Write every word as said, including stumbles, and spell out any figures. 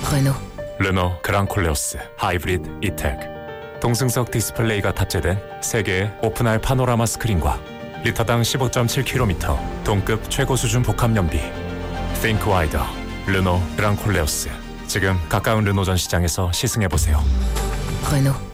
Renault. 르노 그랑콜레오스 하이브리드 이텍. 동승석 디스플레이가 탑재된 세계의 오픈할 파노라마 스크린과 리터당 십오 점 칠 킬로미터 동급 최고 수준 복합 연비. Think wider. 르노 그랑콜레오스. 지금 가까운 르노 전 시장에서 시승해보세요. Renault.